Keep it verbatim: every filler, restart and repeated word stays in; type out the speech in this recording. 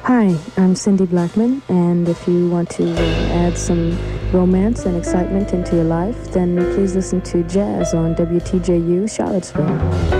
Hi, I'm Cindy Blackman, and if you want to uh, add some romance and excitement into your life, then please listen to Jazz on W T J U Charlottesville.